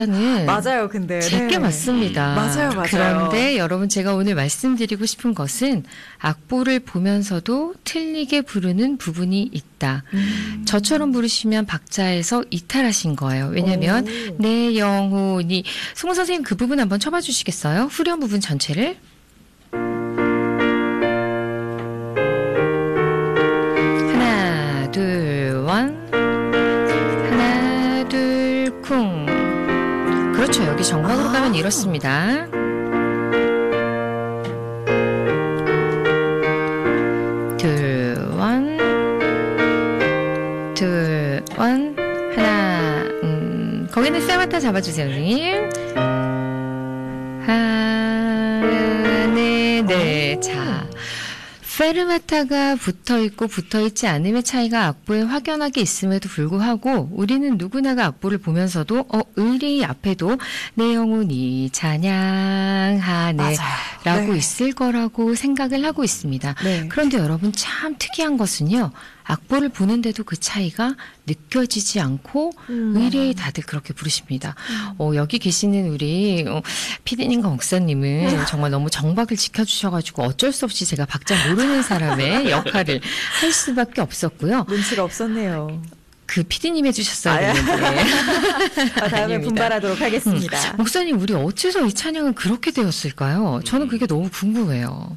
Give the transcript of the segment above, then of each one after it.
는 맞아요, 근데. 제게 맞습니다. 맞아요. 그런데 여러분 제가 오늘 말씀드리고 싶은 것은 악보를 보면서도 틀리게 부르는 부분이 있다. 저처럼 부르시면 박자에서 이탈하신 거예요. 왜냐하면 내 영혼이 송은 선생님 그 부분 한번 쳐봐 주시겠어요? 후렴 부분 전체를. 하나, 둘, 원. 하나, 둘, 쿵. 그렇죠. 여기 정박으로 가면 이렇습니다. 둘, 원. 둘, 원. 하나, 거기는 세마타 잡아주세요, 선생님. 하나, 네. 자. 페르마타가 붙어있고 붙어있지 않음의 차이가 악보에 확연하게 있음에도 불구하고 우리는 누구나가 악보를 보면서도 의리 앞에도 내 영혼이 찬양하네 라고 있을 거라고 생각을 하고 있습니다. 네. 그런데 여러분 참 특이한 것은요. 악보를 보는데도 그 차이가 느껴지지 않고 의뢰의 다들 그렇게 부르십니다. 여기 계시는 우리 피디님과 목사님은 정말 너무 정박을 지켜주셔가지고 어쩔 수 없이 제가 박자 모르는 사람의 역할을 할 수밖에 없었고요. 눈치가 없었네요. 그 피디님 해주셨어야 되는데. 다음에 분발하도록 하겠습니다. 목사님, 우리 어째서 이 찬양은 그렇게 되었을까요? 저는 그게 너무 궁금해요.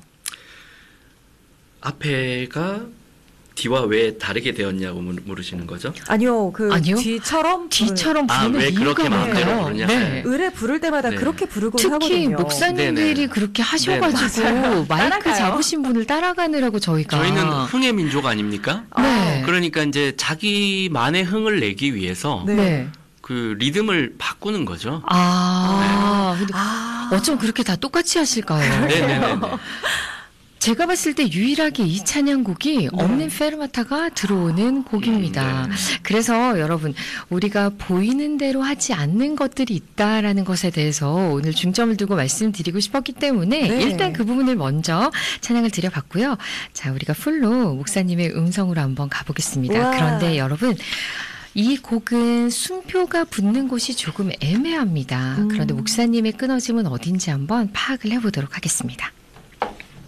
앞에가 뒤와 왜 다르게 되었냐고 물으시는 거죠? 아니요. 뒤처럼 부르는 왜 이유가 그렇게 마음대로 부르냐? 네. 의뢰 부를 때마다 그렇게 부르곤 특히 하거든요. 특히 목사님들이 그렇게 하셔가지고 마이크 따라가요. 잡으신 분을 따라가느라고 저희는 흥의 민족 아닙니까? 네. 그러니까 이제 자기만의 흥을 내기 위해서 그 리듬을 바꾸는 거죠. 근데 어쩜 그렇게 다 똑같이 하실까요? 네네네. 제가 봤을 때 유일하게 이 찬양곡이 없는 페르마타가 들어오는 곡입니다. 그래서 여러분 우리가 보이는 대로 하지 않는 것들이 있다라는 것에 대해서 오늘 중점을 두고 말씀드리고 싶었기 때문에 일단 그 부분을 먼저 찬양을 드려봤고요. 자, 우리가 풀로 목사님의 음성으로 한번 가보겠습니다. 우와. 그런데 여러분 이 곡은 숨표가 붙는 곳이 조금 애매합니다. 그런데 목사님의 끊어짐은 어딘지 한번 파악을 해보도록 하겠습니다.